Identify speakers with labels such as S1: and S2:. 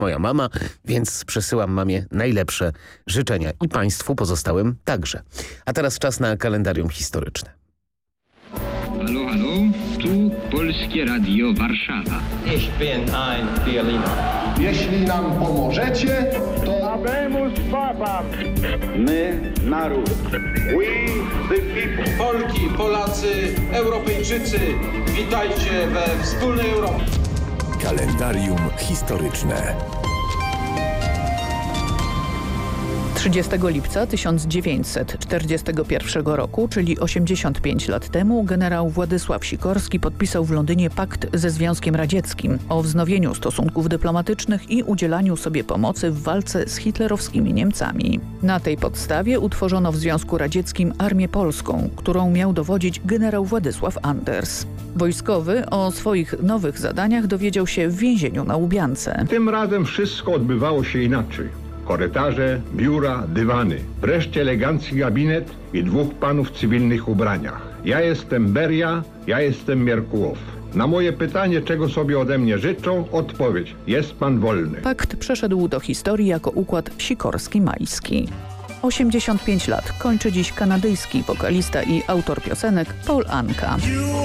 S1: moja mama, więc przesyłam mamie najlepsze życzenia i państwu pozostałym także. A teraz czas na kalendarium historyczne.
S2: Halo, halo, tu Polskie Radio Warszawa.
S3: Ich bin ein Berliner.
S4: Jeśli nam pomożecie, to
S5: Habemus Papam.
S6: My, naród. We, the people.
S7: Polki, Polacy, Europejczycy, witajcie we wspólnej Europie.
S8: Kalendarium historyczne.
S9: 30 lipca 1941 roku, czyli 85 lat temu, generał Władysław Sikorski podpisał w Londynie pakt ze Związkiem Radzieckim o wznowieniu stosunków dyplomatycznych i udzielaniu sobie pomocy w walce z hitlerowskimi Niemcami. Na tej podstawie utworzono w Związku Radzieckim Armię Polską, którą miał dowodzić generał Władysław Anders. Wojskowy o swoich nowych zadaniach dowiedział się w więzieniu na Łubiance.
S10: Tym razem wszystko odbywało się inaczej. Korytarze, biura, dywany. Wreszcie elegancki gabinet i dwóch panów w cywilnych ubraniach. Ja jestem Beria, ja jestem Mierkułow. Na moje pytanie, czego sobie ode mnie życzą, odpowiedź: jest pan wolny.
S9: Pakt przeszedł do historii jako układ Sikorski-Majski. 85 lat kończy dziś kanadyjski wokalista i autor piosenek Paul Anka.